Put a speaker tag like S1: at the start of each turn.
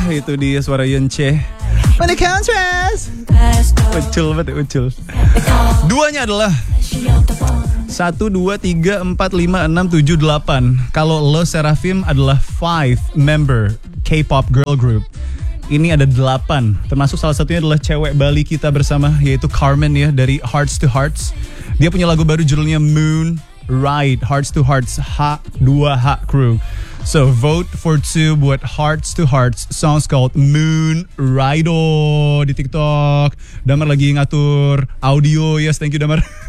S1: itu dia suara Yonce. When it counts fast. Ucul banget, ucul. Duanya adalah 1, 2, 3, 4, 5, 6, 7, 8. Kalau Le Sserafim adalah 5-member K-pop girl group. Ini ada 8, termasuk salah satunya adalah cewek Bali kita bersama, yaitu Carmen ya, dari Hearts to Hearts. Dia punya lagu baru judulnya Moon Ride, Hearts to Hearts, H2H crew. So vote for 2 buat Hearts to Hearts, songs called Moon Ride di TikTok. Damar lagi ngatur audio, yes, thank you Damar.